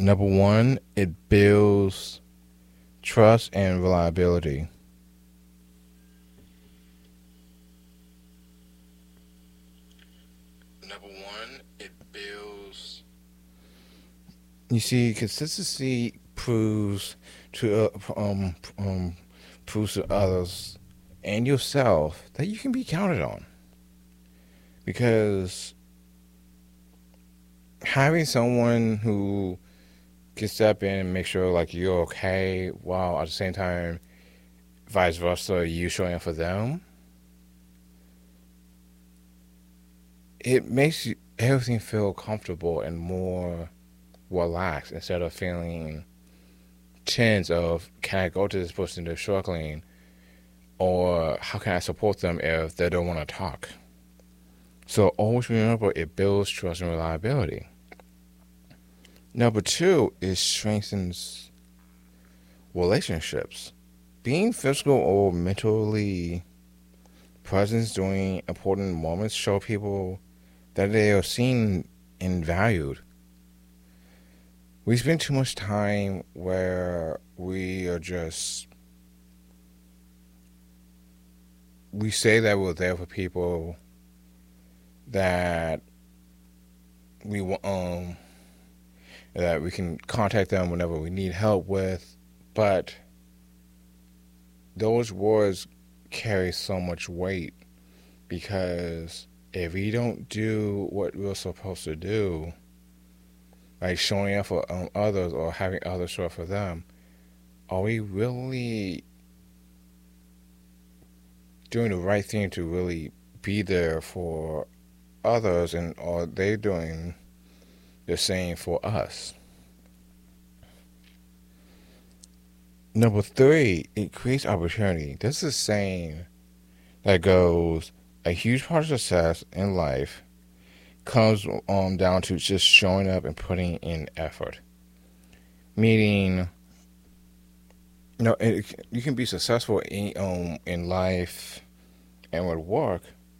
Number one, it builds trust and reliability. Number one, it builds. You see, consistency proves to others and yourself that you can be counted on. Because having someone who can step in and make sure like you're okay, while at the same time, vice versa, you showing up for them, it makes everything feel comfortable and more relaxed instead of feeling tense of can I go to this person that's struggling or how can I support them if they don't want to talk. So always remember it builds trust and reliability. Number two, it strengthens relationships. Being physical or mentally present during important moments show people that they are seen and valued. We spend too much time where we say that we're there for people that we that we can contact them whenever we need help with, but those words carry so much weight because if we don't do what we're supposed to do, like showing up for others or having others show up for them, are we really doing the right thing to really be there for others, and are they doing the same for us? Number three, it creates opportunity. This is a saying that goes, a huge part of success in life comes down to just showing up and putting in effort. Meaning, you can be successful in life and with work,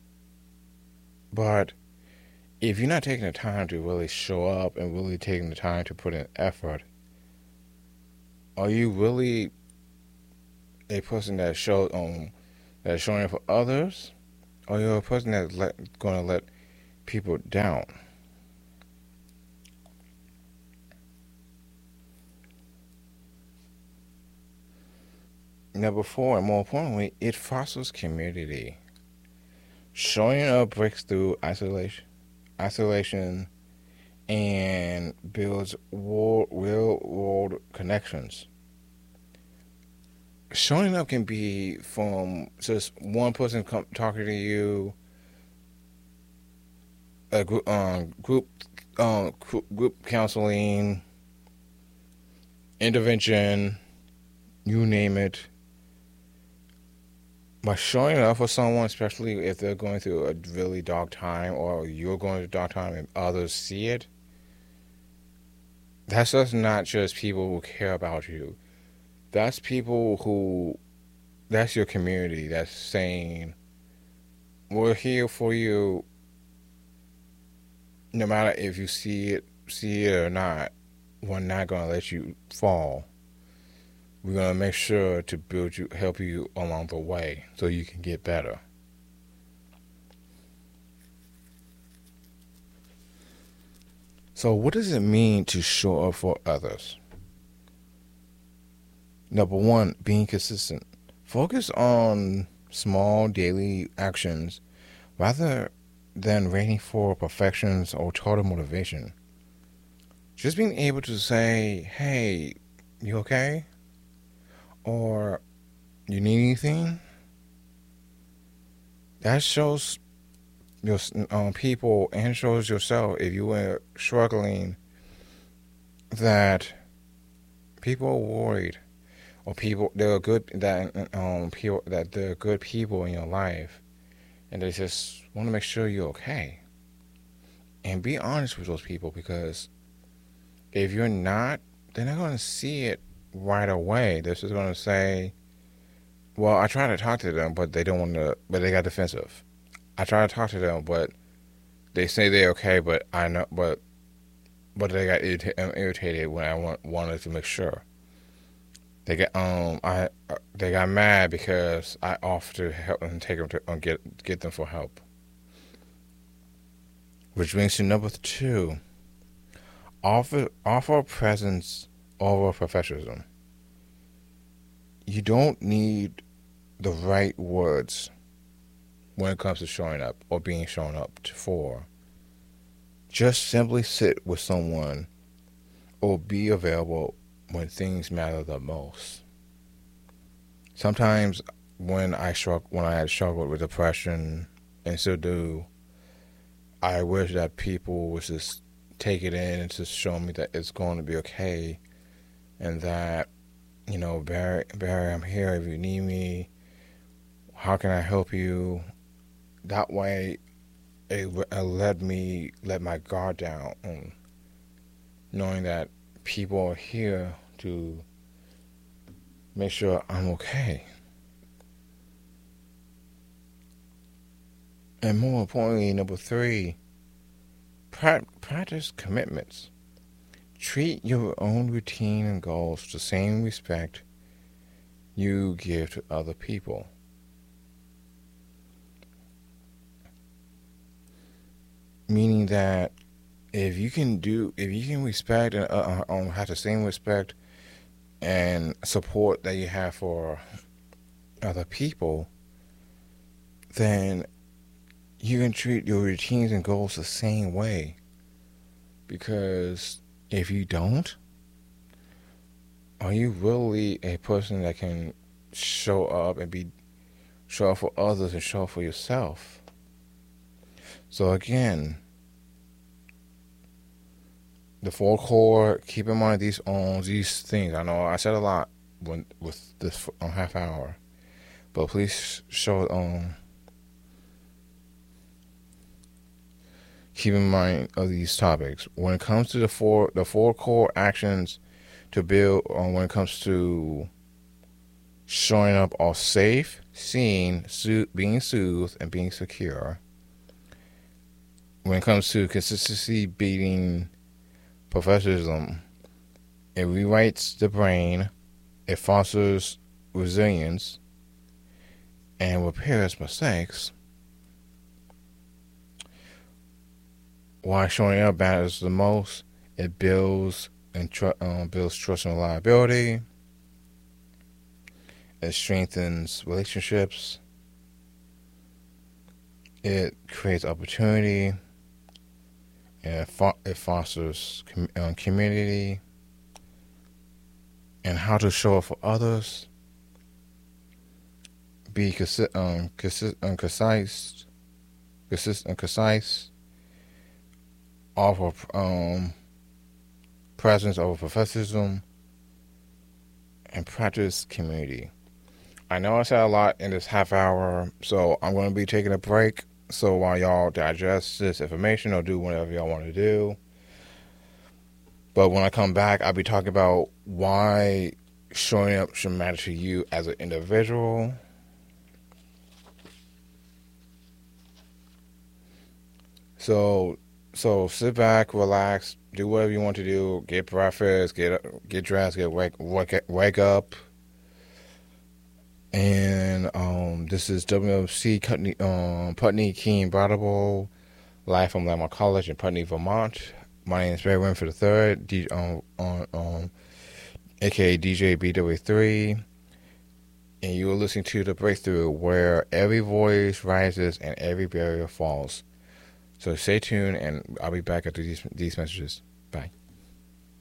but if you're not taking the time to really show up and really taking the time to put in effort, are you really a person that's showing up for others, or you're a person that's going to let people down? Number four, and more importantly, it fosters community. Showing up breaks through isolation, and builds real world connections. Showing up can be from just one person talking to you, a group counseling, intervention, you name it. By showing up for someone, especially if they're going through a really dark time or you're going through a dark time and others see it, that's just not just people who care about you. That's that's your community that's saying, we're here for you no matter if you see it or not. We're not going to let you fall. We're going to make sure to help you along the way so you can get better. So what does it mean to show up for others? Number one, being consistent. Focus on small daily actions rather than waiting for perfections or total motivation. Just being able to say, hey, you okay? Or you need anything? That shows your people and shows yourself, if you were struggling, that people are worried, or they're good, that they're good people in your life, and they just want to make sure you're okay. And be honest with those people, because if you're not, they're not going to see it right away. They're just going to say, well, I try to talk to them, but they don't want to, but they got defensive. I try to talk to them, but they say they're okay, but I know, but but they got irritated when I wanted to make sure. They they got mad because I offered to help and take them to get them for help. Which brings to number 2. Offer presence over professionalism. You don't need the right words when it comes to showing up or being shown up for. Just simply sit with someone or be available when things matter the most. Sometimes when I had struggled with depression and still do, I wish that people would just take it in and just show me that it's going to be okay, and that, Barry, I'm here if you need me. How can I help you? That way, it let my guard down, knowing that people are here to make sure I'm okay. And more importantly, number 3, practice commitments. Treat your own routine and goals with the same respect you give to other people. Meaning that if you can respect and have the same respect and support that you have for other people, then you can treat your routines and goals the same way. Because if you don't, are you really a person that can show up for others and show up for yourself? So again, the 4 core, keep in mind these things. I know I said a lot with this half hour, but please keep in mind of these topics. When it comes to the four core actions to build, when it comes to showing up all safe, seen, being soothed, and being secure. When it comes to consistency beating professionalism, it rewrites the brain, it fosters resilience, and repairs mistakes. Why showing up matters the most, it builds trust and reliability. It strengthens relationships. It creates opportunity. And it fosters community. And how to show up for others. Be concise. Offer presence over professionalism, and practice community. I know I said a lot in this half hour, so I'm going to be taking a break. So while y'all digest this information or do whatever y'all want to do, but when I come back, I'll be talking about why showing up should matter to you as an individual. So sit back, relax, do whatever you want to do. Get breakfast, get dressed, wake up. And this is WMC Putney Keene Brattleboro, live from Landmark College in Putney, Vermont. My name is Barry Winford III, aka DJ BW3, and you are listening to The Breakthrough, where every voice rises and every barrier falls. So stay tuned, and I'll be back after these messages. Bye.